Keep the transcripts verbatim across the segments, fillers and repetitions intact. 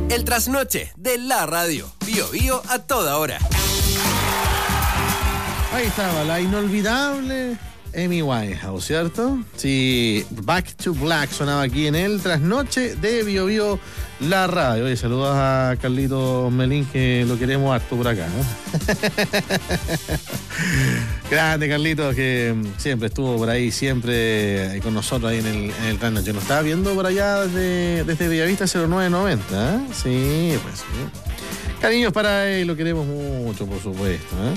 El trasnoche de la radio. Bío Bío a toda hora. Ahí estaba la inolvidable Amy Winehouse, ¿cierto? Sí, Back to Black sonaba aquí en el trasnoche de Bío Bío, la radio. Oye, saludos a Carlito Melín, que lo queremos harto por acá, ¿no? Grande Carlito, que siempre estuvo por ahí, siempre con nosotros ahí en el, en el trasnoche. Nos estaba viendo por allá desde, desde Bellavista cero nueve noventa, ¿eh? Sí, pues sí. Cariños para él, lo queremos mucho, por supuesto, ¿eh?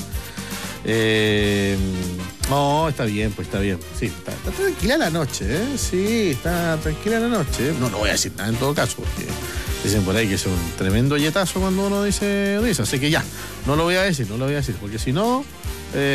Eh, no, está bien, pues está bien. Sí, está, está tranquila la noche, ¿eh? Sí, está tranquila la noche. No, no voy a decir nada en todo caso, porque dicen por ahí que es un tremendo yetazo cuando uno dice eso. Así que ya, no lo voy a decir, no lo voy a decir, porque si no, eh,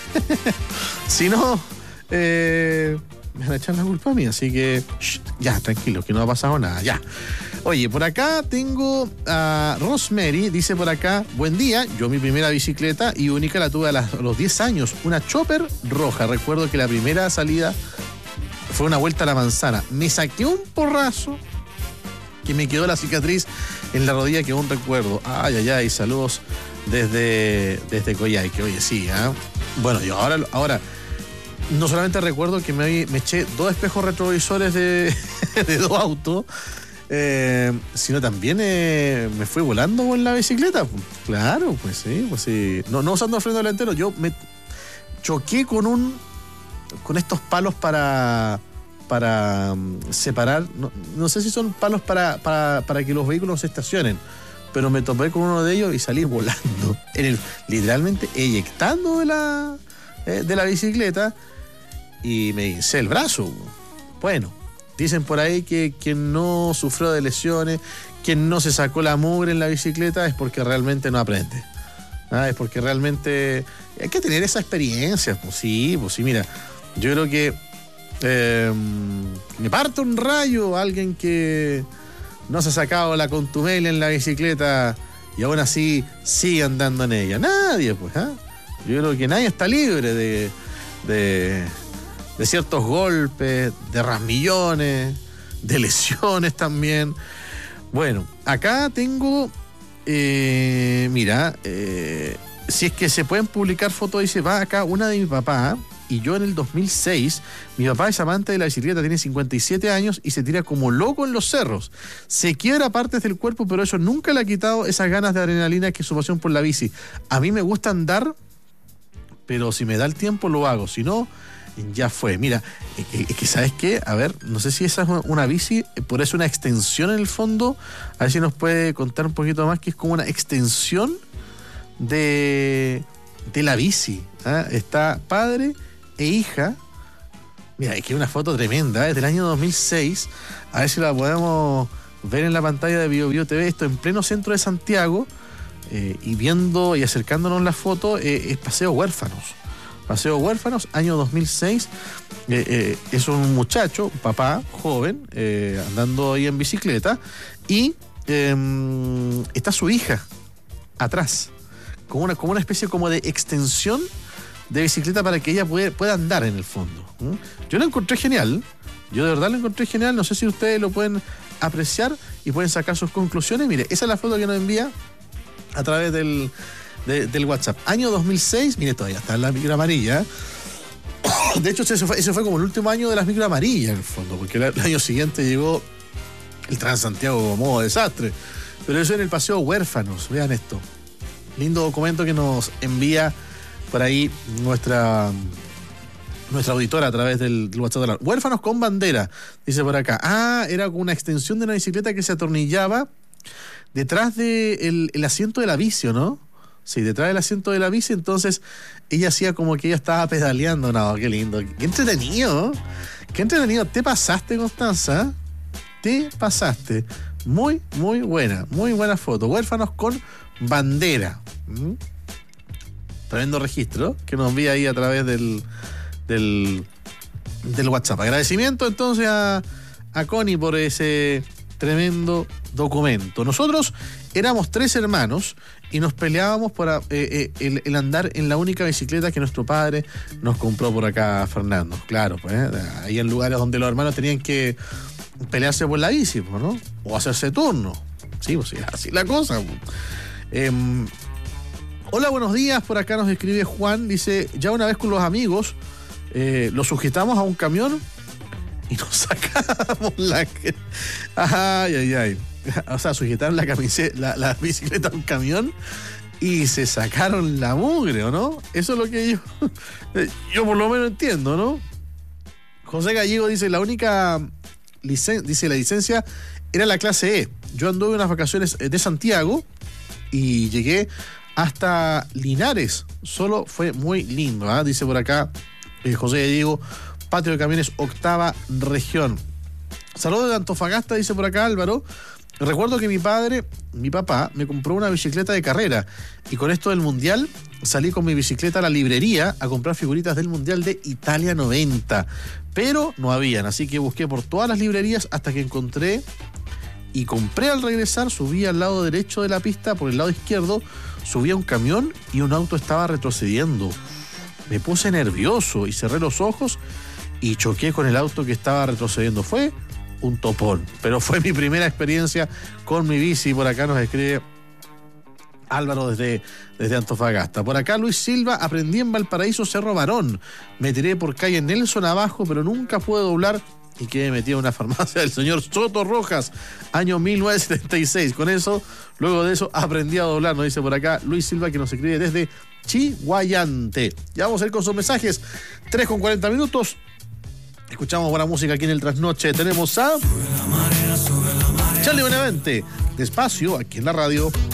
si no, eh, me van a echar la culpa a mí. Así que, shh, ya, tranquilo, que no ha pasado nada, ya. Oye, por acá tengo a Rosemary, dice por acá, buen día, yo mi primera bicicleta y única la tuve a, las, a los diez años, una Chopper roja. Recuerdo que la primera salida fue una vuelta a la manzana. Me saqué un porrazo que me quedó la cicatriz en la rodilla que aún recuerdo. Ay, ay, ay, saludos desde, desde Coyhaique. Oye, sí, ¿eh? Bueno, yo ahora, ahora no solamente recuerdo que me, me eché dos espejos retrovisores de, de dos autos, Eh, sino también eh, me fui volando con la bicicleta. Claro, pues sí, pues sí. No, no usando el freno delantero, yo me choqué con un con estos palos para para um, separar, no, no sé si son palos para, para, para que los vehículos se estacionen, pero me topé con uno de ellos y salí volando, en el, literalmente eyectando de la, eh, de la bicicleta, y me hincé el brazo. Bueno, dicen por ahí que quien no sufrió de lesiones, quien no se sacó la mugre en la bicicleta, es porque realmente no aprende. ¿Ah? Es porque realmente hay que tener esa experiencia. Pues sí, pues sí, mira, yo creo que eh, me parte un rayo alguien que no se ha sacado la contumelia en la bicicleta y aún así sigue andando en ella. Nadie, pues, ¿ah? Yo creo que nadie está libre de... de de ciertos golpes, de rasmillones, de lesiones también. Bueno, acá tengo, eh, mira, eh, si es que se pueden publicar fotos, dice, va acá una de mi papá, y yo en el dos mil seis, mi papá es amante de la bicicleta, tiene cincuenta y siete años y se tira como loco en los cerros. Se quiebra partes del cuerpo, pero eso nunca le ha quitado esas ganas de adrenalina que es su pasión por la bici. A mí me gusta andar, pero si me da el tiempo lo hago, si no... Ya fue, mira, es que, que ¿sabes qué? A ver, no sé si esa es una bici, por eso una extensión en el fondo, a ver si nos puede contar un poquito más, que es como una extensión de, de la bici, ¿eh? Está padre e hija, mira, es que es una foto tremenda, es del año dos mil seis, a ver si la podemos ver en la pantalla de Bío Bío T V, esto en pleno centro de Santiago, eh, y viendo y acercándonos la foto, eh, es Paseo Huérfanos. Paseo Huérfanos, año dos mil seis, eh, eh, es un muchacho, un papá joven, eh, andando ahí en bicicleta, y eh, está su hija atrás, como una, como una especie como de extensión de bicicleta para que ella puede, pueda andar en el fondo. ¿Mm? Yo lo encontré genial, yo de verdad lo encontré genial, no sé si ustedes lo pueden apreciar y pueden sacar sus conclusiones. Mire, esa es la foto que nos envía a través del... De, del WhatsApp, año dos mil seis, mire, todavía está en la micro amarilla. De hecho, ese fue, ese fue como el último año de las micro amarillas, en el fondo, porque el, el año siguiente llegó el Transantiago como modo desastre. Pero eso en el Paseo Huérfanos, vean esto. Lindo documento que nos envía por ahí nuestra, nuestra auditora a través del, del WhatsApp de la... Huérfanos con bandera, dice por acá. Ah, era como una extensión de una bicicleta que se atornillaba detrás del el asiento de la bici, ¿no? Sí, detrás del asiento de la bici, entonces ella hacía como que ella estaba pedaleando. No, qué lindo, qué entretenido, qué entretenido. Te pasaste, Constanza, te pasaste. Muy, muy buena, muy buena foto. Huérfanos con bandera. ¿Mm? Tremendo registro que nos envía ahí a través del, del, del WhatsApp. Agradecimiento entonces a, a Connie por ese tremendo documento. Nosotros éramos tres hermanos y nos peleábamos por eh, eh, el, el andar en la única bicicleta que nuestro padre nos compró por acá, Fernando. Claro, pues, ¿eh? Ahí en lugares donde los hermanos tenían que pelearse por la bici, ¿no? O hacerse turno. Sí, pues sí, así la cosa. Eh, hola, buenos días. Por acá nos escribe Juan. Dice, ya una vez con los amigos eh, lo sujetamos a un camión y nos sacamos la... Ay, ay, ay. O sea, sujetaron la, camiseta, la, la bicicleta a un camión y se sacaron la mugre, ¿o no? Eso es lo que yo... Yo por lo menos entiendo, ¿no? José Gallego dice, la única... Licen- dice, la licencia era la clase E. Yo anduve unas vacaciones de Santiago y llegué hasta Linares. Solo fue muy lindo, ¿eh? Dice por acá eh, José Gallego, patio de camiones, octava región. Saludos de Antofagasta, dice por acá Álvaro. Recuerdo que mi padre, mi papá, me compró una bicicleta de carrera y con esto del Mundial salí con mi bicicleta a la librería a comprar figuritas del Mundial de Italia noventa, pero no habían, así que busqué por todas las librerías hasta que encontré y compré. Al regresar, subí al lado derecho de la pista, por el lado izquierdo subía un camión y un auto estaba retrocediendo. Me puse nervioso y cerré los ojos y choqué con el auto que estaba retrocediendo. Fue un topón, pero fue mi primera experiencia con mi bici. Por acá nos escribe Álvaro desde, desde Antofagasta. Por acá Luis Silva, aprendí en Valparaíso Cerro Barón. Me tiré por calle Nelson abajo, pero nunca pude doblar y quedé metido en una farmacia del señor Soto Rojas, año mil novecientos setenta y seis. Con eso, luego de eso, aprendí a doblar, nos dice por acá Luis Silva, que nos escribe desde Chihuayante. Ya vamos a ir con sus mensajes. tres con cuarenta minutos. Escuchamos buena música aquí en el Trasnoche. Tenemos a Charlie Benavente, Despacio, aquí en la radio.